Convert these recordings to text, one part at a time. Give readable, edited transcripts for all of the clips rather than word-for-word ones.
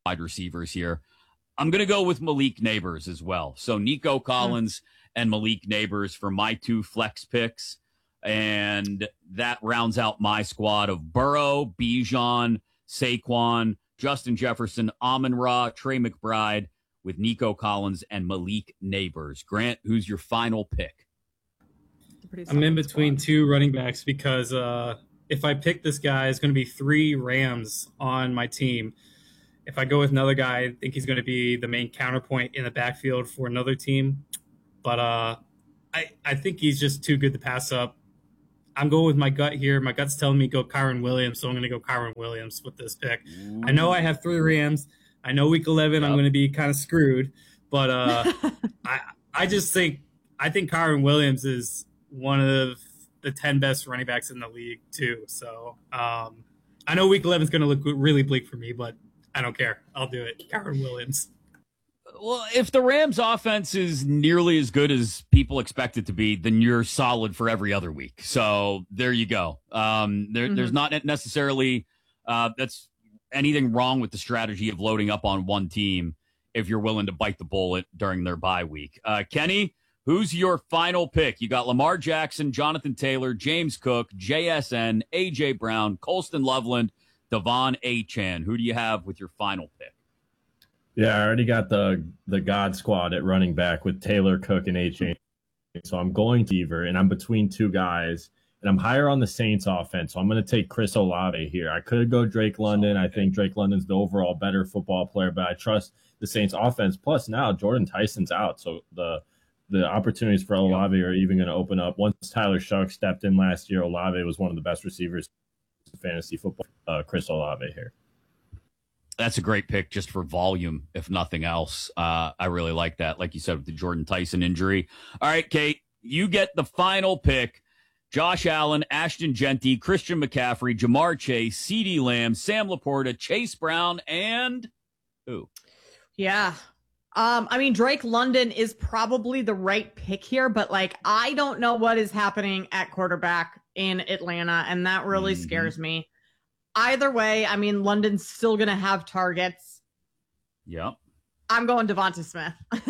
wide receivers here. I'm going to go with Malik Neighbors as well. So Nico Collins and Malik Neighbors for my two flex picks. And that rounds out my squad of Burrow, Bijan, Saquon, Justin Jefferson, Amon-Ra, Trey McBride with Nico Collins and Malik Neighbors. Grant, who's your final pick? I'm in between two running backs because if I pick this guy, it's going to be 3 Rams on my team. If I go with another guy, I think he's going to be the main counterpoint in the backfield for another team. But I think he's just too good to pass up. I'm going with my gut here. My gut's telling me go Kyren Williams, so I'm going to go Kyren Williams with this pick. I know I have 3 Rams. I know week 11 I'm going to be kind of screwed. But I think Kyren Williams is one of the 10 best running backs in the league too. So I know week 11 is going to look really bleak for me, but I don't care. I'll do it. Kyren Williams. Well, if the Rams offense is nearly as good as people expect it to be, then you're solid for every other week. So there you go. There's not necessarily that's anything wrong with the strategy of loading up on one team if you're willing to bite the bullet during their bye week. Kenny, who's your final pick? You got Lamar Jackson, Jonathan Taylor, James Cook, JSN, A.J. Brown, Colston Loveland, Devon Achane. Who do you have with your final pick? Yeah, I already got the God squad at running back with Taylor, Cook, and Achane. So I'm going to Beaver, and I'm between 2 guys, and I'm higher on the Saints offense. So I'm going to take Chris Olave here. I could go Drake London. I think Drake London's the overall better football player, but I trust the Saints offense. Plus now Jordan Tyson's out, so the opportunities for Olave are even going to open up. Once Tyler Shuck stepped in last year, Olave was one of the best receivers in fantasy football. Chris Olave here. That's a great pick just for volume, if nothing else. I really like that, like you said, with the Jordan Tyson injury. All right, Kate, you get the final pick. Josh Allen, Ashton Genty, Christian McCaffrey, Jamar Chase, CeeDee Lamb, Sam Laporta, Chase Brown, and who? Yeah. I mean, Drake London is probably the right pick here, but I don't know what is happening at quarterback in Atlanta, and that really scares me. Either way, I mean, London's still going to have targets. Yep. I'm going Devonta Smith.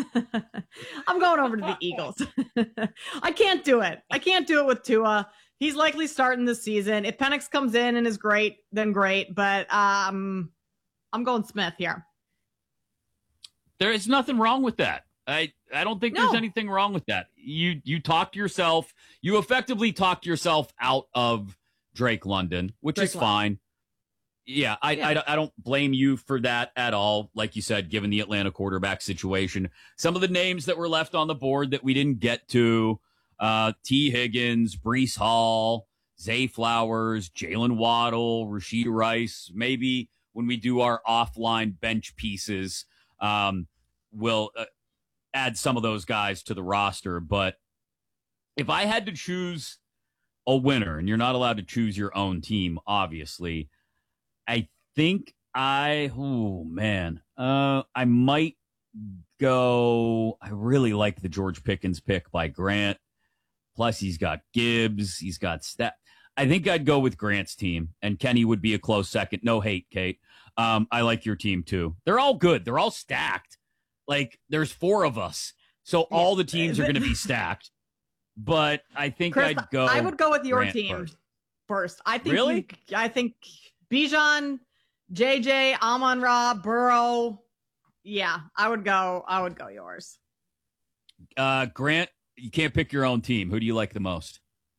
I'm going over to the Eagles. I can't do it. I can't do it with Tua. He's likely starting the season. If Penix comes in and is great, then great. But I'm going Smith here. There is nothing wrong with that. I don't think there's anything wrong with that. You talked yourself. You effectively talked yourself out of Drake London, which is fine. Yeah, I don't blame you for that at all. Like you said, given the Atlanta quarterback situation, some of the names that were left on the board that we didn't get to, T. Higgins, Breece Hall, Zay Flowers, Jalen Waddle, Rashid Rice. Maybe when we do our offline bench pieces, we'll add some of those guys to the roster. But if I had to choose a winner, and you're not allowed to choose your own team, obviously, I think I might go. I really like the George Pickens pick by Grant. Plus, he's got Gibbs. He's got I think I'd go with Grant's team, and Kenny would be a close second. No hate, Kate. I like your team, too. They're all good. They're all stacked. There's 4 of us, so all the teams are going to be stacked. But I think Chris, I would go with your Grant team first. I think really? I think Bijan, JJ, Amon-Ra, Burrow. Yeah, I would go yours. Grant, you can't pick your own team. Who do you like the most?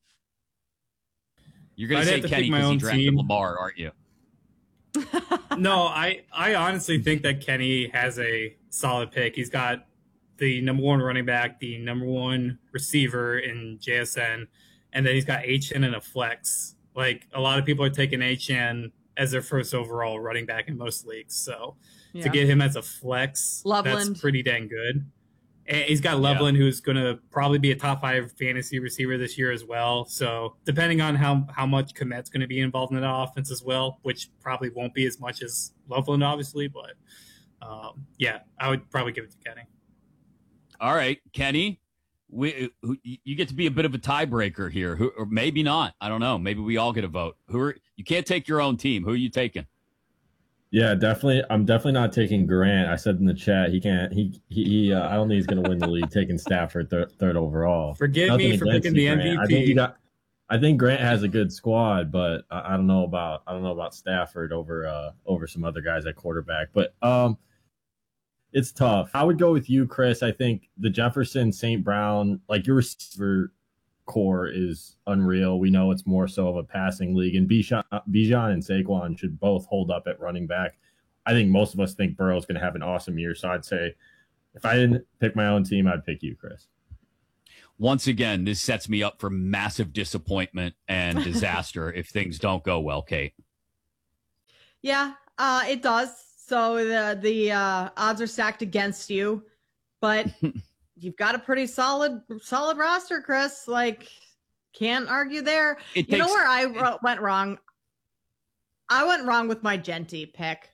You're going to say Kenny because he drafted Lamar, aren't you? No, I honestly think that Kenny has a solid pick. He's got the number 1 running back, the number 1 receiver in JSN, and then he's got Achane and a flex. A lot of people are taking Achane as their first overall running back in most leagues. So to get him as a flex, Loveland. That's pretty dang good. And he's got Loveland, who's going to probably be a top 5 fantasy receiver this year as well. So depending on how much Kmet's going to be involved in that offense as well, which probably won't be as much as Loveland, obviously. But I would probably give it to Kenny. All right, Kenny, you get to be a bit of a tiebreaker here, or maybe not. I don't know. Maybe we all get a vote. You can't take your own team. Who are you taking? Yeah, definitely. I'm definitely not taking Grant. I said in the chat he can't. He I don't think he's going to win the league. Taking Stafford third overall. Forgive Nothing me for picking the Grant. MVP. I think Grant has a good squad, but I don't know about Stafford over some other guys at quarterback. But it's tough. I would go with you, Chris. I think the Jefferson, St. Brown, like your receiver core is unreal. We know it's more so of a passing league, and Bijan and Saquon should both hold up at running back. I think most of us think Burrow's going to have an awesome year, so I'd say if I didn't pick my own team, I'd pick you, Chris. Once again, this sets me up for massive disappointment and disaster if things don't go well, Kate. Yeah, it does. So the odds are stacked against you, but you've got a pretty solid roster, Chris. Like, can't argue there. Know where I went wrong? I went wrong with my Genty pick.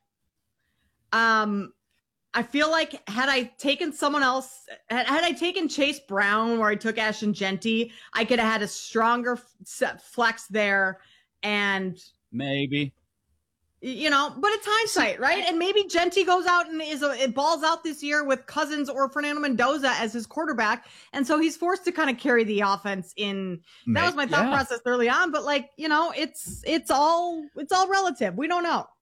I feel like had I taken someone else, had I taken Chase Brown where I took Ashton Genty, I could have had a stronger flex there. And maybe. But it's hindsight, right? And maybe Genty goes out and it balls out this year with Cousins or Fernando Mendoza as his quarterback. And so he's forced to kind of carry the offense in. That was my thought process early on, but it's all relative. We don't know.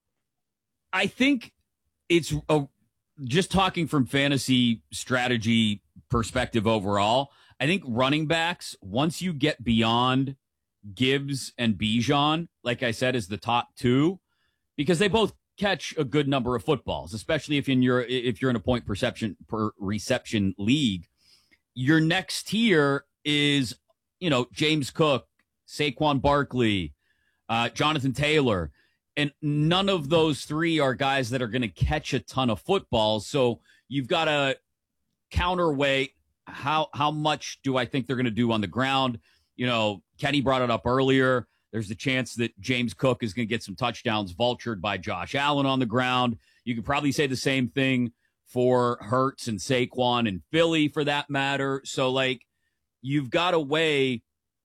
I think it's just talking from fantasy strategy perspective overall. I think running backs, once you get beyond Gibbs and Bijan, like I said, is the top two, because they both catch a good number of footballs, especially if you're in a point per reception league. Your next tier is, James Cook, Saquon Barkley, Jonathan Taylor, and none of those three are guys that are going to catch a ton of footballs. So you've got to counterweight how much do I think they're going to do on the ground. Kenny brought it up earlier. There's a chance that James Cook is going to get some touchdowns vultured by Josh Allen on the ground. You could probably say the same thing for Hurts and Saquon and Philly for that matter. So, you've got to weigh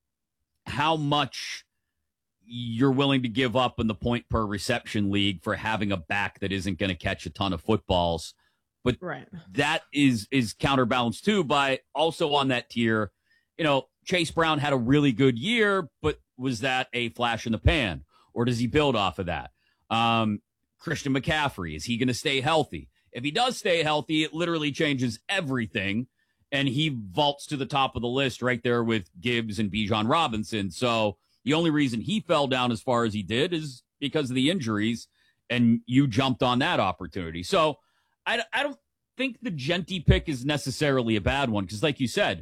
how much you're willing to give up in the point per reception league for having a back that isn't going to catch a ton of footballs. But that is counterbalanced too by also on that tier, Chase Brown had a really good year, but was that a flash in the pan, or does he build off of that? Christian McCaffrey, is he going to stay healthy? If he does stay healthy, it literally changes everything, and he vaults to the top of the list right there with Gibbs and Bijan Robinson. So the only reason he fell down as far as he did is because of the injuries, and you jumped on that opportunity. So I don't think the Genty pick is necessarily a bad one, because like you said,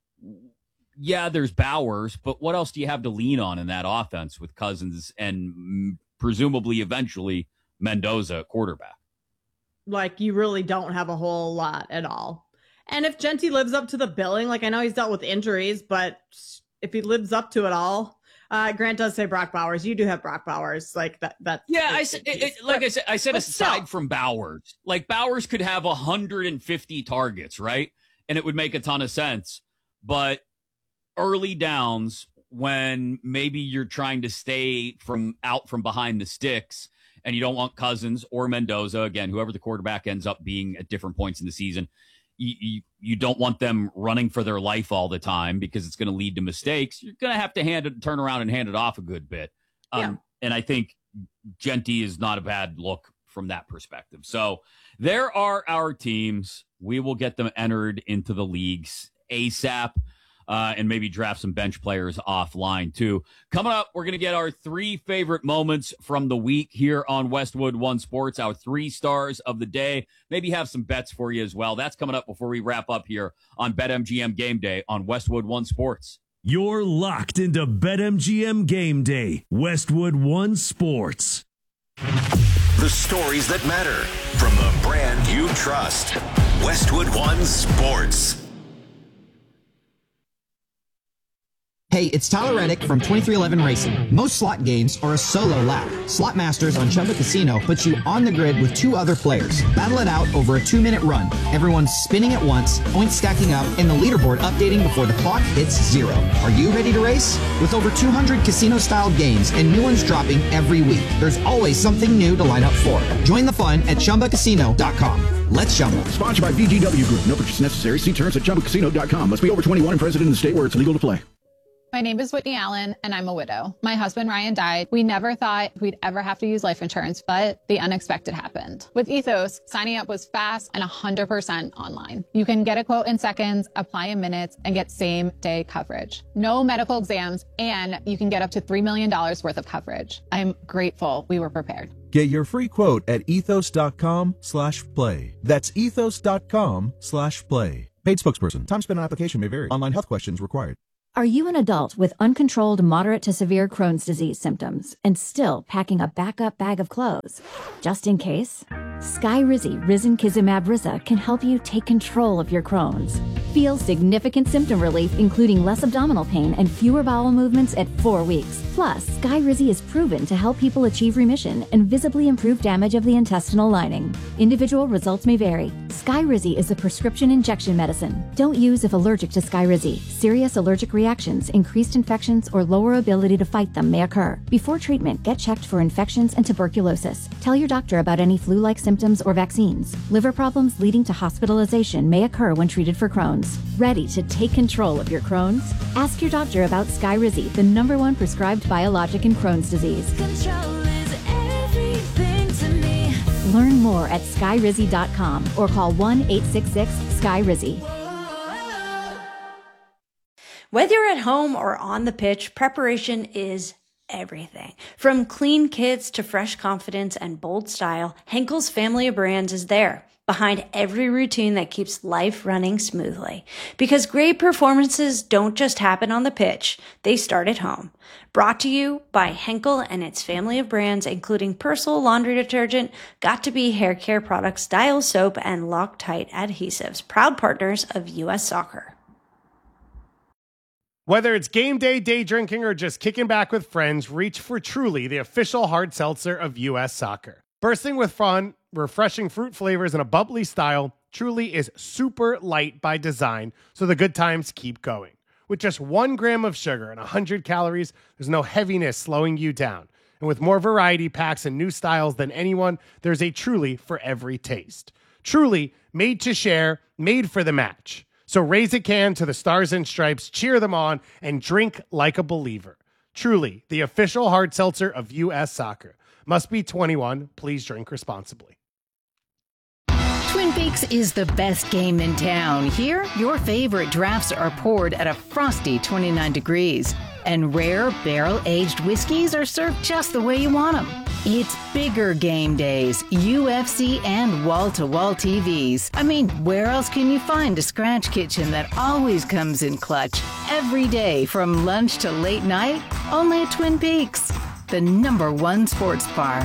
yeah, there's Bowers, but what else do you have to lean on in that offense with Cousins and presumably eventually Mendoza at quarterback? You really don't have a whole lot at all. And if Genty lives up to the billing, I know he's dealt with injuries, but if he lives up to it all, Grant does say Brock Bowers. You do have Brock Bowers, that. Yeah, I said aside from Bowers, Bowers could have 150 targets, right? And it would make a ton of sense, but early downs when maybe you're trying to stay out from behind the sticks and you don't want Cousins or Mendoza, again, whoever the quarterback ends up being at different points in the season, you don't want them running for their life all the time because it's going to lead to mistakes. You're going to have to turn around and hand it off a good bit. And I think Genty is not a bad look from that perspective. So there are our teams. We will get them entered into the leagues ASAP. And maybe draft some bench players offline, too. Coming up, we're going to get our 3 favorite moments from the week here on Westwood One Sports, our 3 stars of the day. Maybe have some bets for you as well. That's coming up before we wrap up here on BetMGM Game Day on Westwood One Sports. You're locked into BetMGM Game Day, Westwood One Sports. The stories that matter from the brand you trust. Westwood One Sports. Hey, it's Tyler Reddick from 2311 Racing. Most slot games are a solo lap. Slot Masters on Chumba Casino puts you on the grid with 2 other players. Battle it out over a 2-minute run. Everyone's spinning at once, points stacking up, and the leaderboard updating before the clock hits 0. Are you ready to race? With over 200 casino-style games and new ones dropping every week, there's always something new to line up for. Join the fun at ChumbaCasino.com. Let's Chumba. Sponsored by VGW Group. No purchase necessary. See terms at ChumbaCasino.com. Must be over 21 and present in the state where it's legal to play. My name is Whitney Allen, and I'm a widow. My husband, Ryan, died. We never thought we'd ever have to use life insurance, but the unexpected happened. With Ethos, signing up was fast and 100% online. You can get a quote in seconds, apply in minutes, and get same-day coverage. No medical exams, and you can get up to $3 million worth of coverage. I'm grateful we were prepared. Get your free quote at ethos.com/play. That's ethos.com/play. Paid spokesperson. Time spent on application may vary. Online health questions required. Are you an adult with uncontrolled moderate to severe Crohn's disease symptoms and still packing a backup bag of clothes? Just in case? Skyrizi Risankizumab Riza can help you take control of your Crohn's. Feel significant symptom relief, including less abdominal pain and fewer bowel movements at 4 weeks. Plus, Skyrizi is proven to help people achieve remission and visibly improve damage of the intestinal lining. Individual results may vary. Skyrizi is a prescription injection medicine. Don't use if allergic to Skyrizi. Serious allergic reactions, increased infections, or lower ability to fight them may occur. Before treatment, get checked for infections and tuberculosis. Tell your doctor about any flu-like symptoms or vaccines. Liver problems leading to hospitalization may occur when treated for Crohn's. Ready to take control of your Crohn's? Ask your doctor about Skyrizi, the #1 prescribed biologic in Crohn's disease. Control is everything to me. Learn more at skyrizi.com or call 1-866-SKYRIZI. Whether you're at home or on the pitch, preparation is everything. From clean kits to fresh confidence and bold style, Henkel's family of brands is there, behind every routine that keeps life running smoothly. Because great performances don't just happen on the pitch, they start at home. Brought to you by Henkel and its family of brands, including Persil laundry detergent, Got2b hair care products, Dial soap, and Loctite adhesives, proud partners of U.S. Soccer. Whether it's game day, day drinking, or just kicking back with friends, reach for Truly, the official hard seltzer of U.S. Soccer. Bursting with fun, refreshing fruit flavors, and a bubbly style, Truly is super light by design, so the good times keep going. With just 1 gram of sugar and 100 calories, there's no heaviness slowing you down. And with more variety packs and new styles than anyone, there's a Truly for every taste. Truly, made to share, made for the match. So raise a can to the Stars and Stripes, cheer them on, and drink like a believer. Truly, the official hard seltzer of U.S. Soccer. Must be 21. Please drink responsibly. Twin Peaks is the best game in town. Here, your favorite drafts are poured at a frosty 29 degrees. And rare barrel-aged whiskeys are served just the way you want them. It's bigger game days, UFC, and wall-to-wall TVs. I mean, where else can you find a scratch kitchen that always comes in clutch? Every day, from lunch to late night, only at Twin Peaks, the #1 sports bar.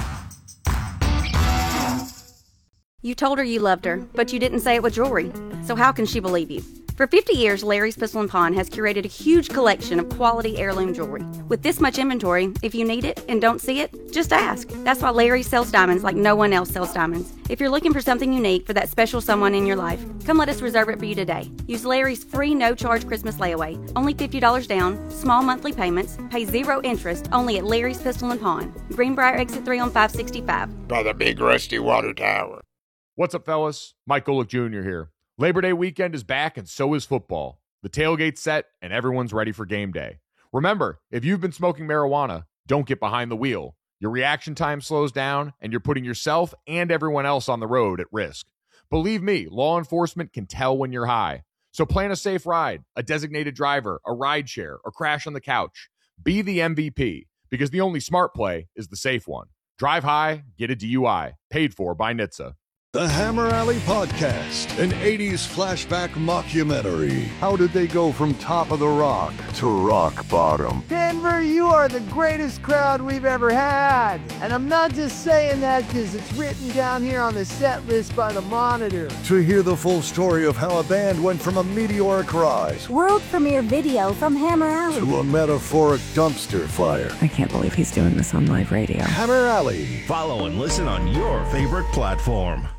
You told her you loved her, but you didn't say it with jewelry. So how can she believe you? For 50 years, Larry's Pistol & Pawn has curated a huge collection of quality heirloom jewelry. With this much inventory, if you need it and don't see it, just ask. That's why Larry sells diamonds like no one else sells diamonds. If you're looking for something unique for that special someone in your life, come let us reserve it for you today. Use Larry's free no-charge Christmas layaway. Only $50 down, small monthly payments, pay 0 interest, only at Larry's Pistol & Pawn. Greenbrier Exit 3 on 565. By the big rusty water tower. What's up, fellas? Mike Golick Jr. here. Labor Day weekend is back, and so is football. The tailgate's set, and everyone's ready for game day. Remember, if you've been smoking marijuana, don't get behind the wheel. Your reaction time slows down, and you're putting yourself and everyone else on the road at risk. Believe me, law enforcement can tell when you're high. So plan a safe ride, a designated driver, a ride share, or crash on the couch. Be the MVP, because the only smart play is the safe one. Drive high, get a DUI. Paid for by NHTSA. The Hammer Alley Podcast, an 80s flashback mockumentary. How did they go from top of the rock to rock bottom? Ten Denver, you are the greatest crowd we've ever had. And I'm not just saying that because it's written down here on the set list by the Monitor. To hear the full story of how a band went from a meteoric rise World premiere video from Hammer Alley to a metaphoric dumpster fire. I can't believe he's doing this on live radio. Hammer Alley. Follow and listen on your favorite platform.